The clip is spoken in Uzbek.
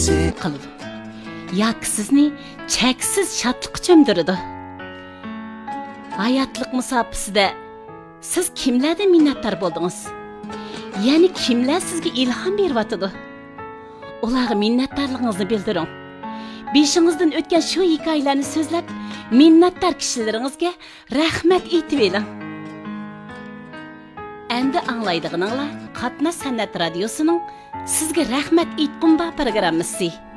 qiladi. Yoki sizni cheksiz shodlikqa cho'mdiradi. Hayotlik musofasida siz kimlardan minnatdor bo'ldingiz? Ya'ni kimlar sizga ilhom beryotdi? Ularga minnatdorligingizni bildiring. Beshingizdan o'tgan shu hikoyalarni so'zlab, minnatdor kishilaringizga rahmat aytib bering. Endi anglaydiganinglar Qatnash san'at radiosining sizga rahmat aytqum programmasi.